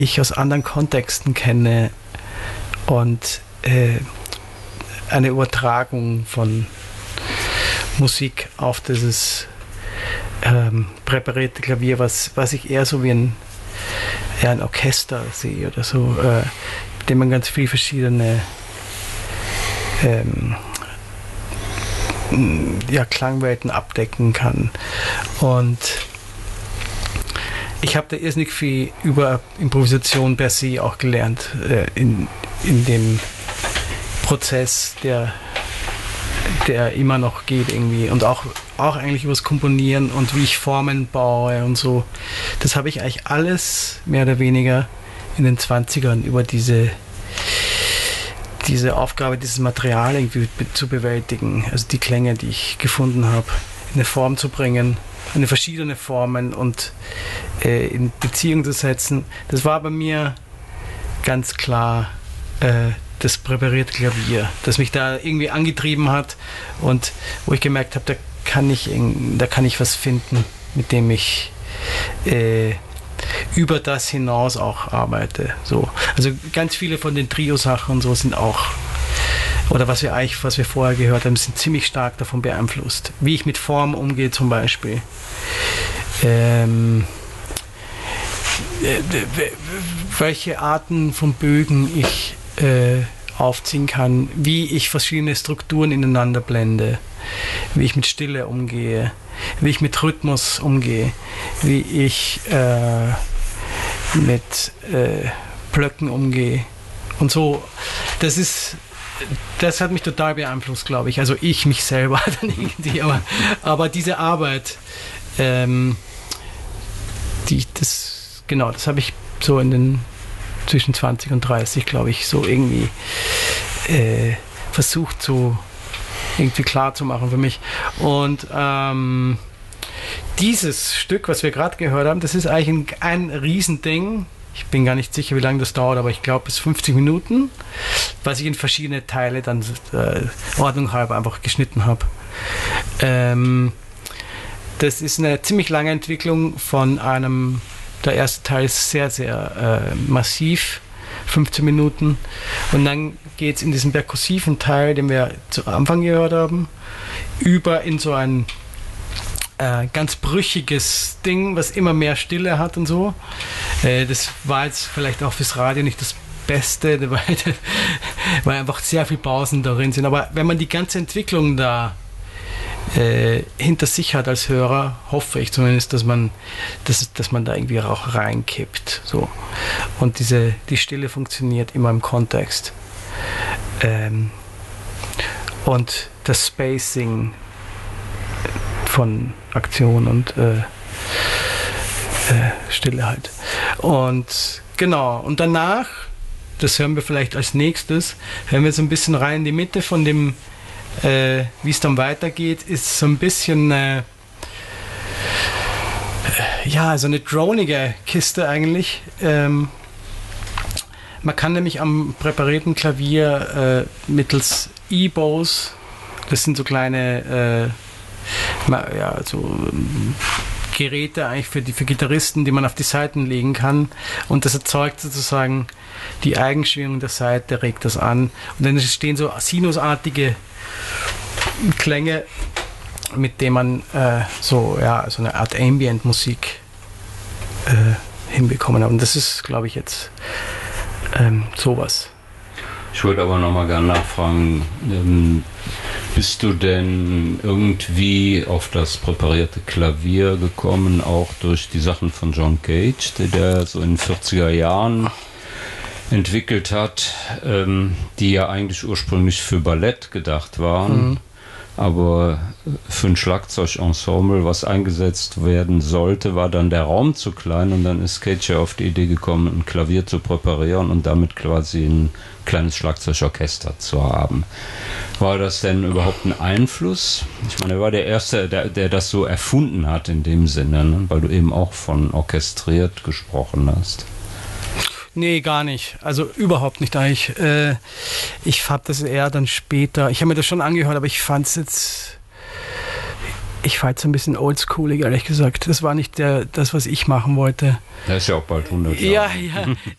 ich aus anderen Kontexten kenne und eine Übertragung von Musik auf dieses präparierte Klavier, was ich eher so wie ein Orchester sehe oder so, mit dem man ganz viele verschiedene Klangwelten abdecken kann. Und ich habe da irrsinnig viel über Improvisation per se auch gelernt, in dem Prozess, der immer noch geht irgendwie, und auch eigentlich übers Komponieren und wie ich Formen baue und so. Das habe ich eigentlich alles mehr oder weniger in den 20ern über diese Aufgabe, dieses Material irgendwie zu bewältigen, also die Klänge, die ich gefunden habe, in eine Form zu bringen, in verschiedene Formen und in Beziehung zu setzen. Das war bei mir ganz klar das präparierte Klavier, das mich da irgendwie angetrieben hat und wo ich gemerkt habe, da kann ich was finden, mit dem ich über das hinaus auch arbeite. So. Also ganz viele von den Trio-Sachen und so sind auch, oder was wir vorher gehört haben, sind ziemlich stark davon beeinflusst. Wie ich mit Form umgehe zum Beispiel. Welche Arten von Bögen ich aufziehen kann, wie ich verschiedene Strukturen ineinander blende, wie ich mit Stille umgehe, wie ich mit Rhythmus umgehe, wie ich mit Blöcken umgehe und so. Das hat mich total beeinflusst, glaube ich. Also ich mich selber dann irgendwie, aber diese Arbeit, das habe ich so in den zwischen 20 und 30, glaube ich, so irgendwie versucht so irgendwie klar zu machen für mich. Und dieses Stück, was wir gerade gehört haben, das ist eigentlich ein Riesending. Ich bin gar nicht sicher, wie lange das dauert, aber ich glaube, es ist 50 Minuten, was ich in verschiedene Teile dann Ordnung halber einfach geschnitten habe. Das ist eine ziemlich lange Entwicklung von einem. Der erste Teil ist sehr, sehr massiv, 15 Minuten. Und dann geht es in diesen perkussiven Teil, den wir zu Anfang gehört haben, über in so ein ganz brüchiges Ding, was immer mehr Stille hat und so. Das war jetzt vielleicht auch fürs Radio nicht das Beste, weil einfach sehr viele Pausen darin sind. Aber wenn man die ganze Entwicklung da hinter sich hat als Hörer, hoffe ich zumindest, dass man da irgendwie auch reinkippt. So. Und die Stille funktioniert immer im Kontext. Und das Spacing von Aktion und Stille halt. Und genau, und danach, das hören wir vielleicht als nächstes, hören wir so ein bisschen rein in die Mitte von dem wie es dann weitergeht, ist so ein bisschen so eine dronige Kiste eigentlich. Man kann nämlich am präparierten Klavier mittels E-Bows, das sind so kleine Geräte eigentlich für Gitarristen, die man auf die Saiten legen kann, und das erzeugt sozusagen die Eigenschwingung der Saite, regt das an, und dann entstehen so sinusartige Klänge, mit denen man so eine Art Ambient-Musik hinbekommen hat. Und das ist, glaube ich, jetzt sowas. Ich würde aber nochmal gerne nachfragen, bist du denn irgendwie auf das präparierte Klavier gekommen, auch durch die Sachen von John Cage, der so in den 40er Jahren entwickelt hat, die ja eigentlich ursprünglich für Ballett gedacht waren, aber für ein Schlagzeugensemble, was eingesetzt werden sollte, war dann der Raum zu klein, und dann ist Cage ja auf die Idee gekommen, ein Klavier zu präparieren und damit quasi ein kleines Schlagzeugorchester zu haben. War das denn überhaupt ein Einfluss? Ich meine, er war der Erste, der das so erfunden hat in dem Sinne, ne? Weil du eben auch von orchestriert gesprochen hast. Nee, gar nicht. Also überhaupt nicht eigentlich. Ich habe das eher dann später, ich habe mir das schon angehört, aber ich fand es jetzt Ich fahre jetzt ein bisschen oldschoolig, ehrlich gesagt. Das war nicht das, was ich machen wollte. Der ist ja auch bald 100 Jahre. Ja, ja.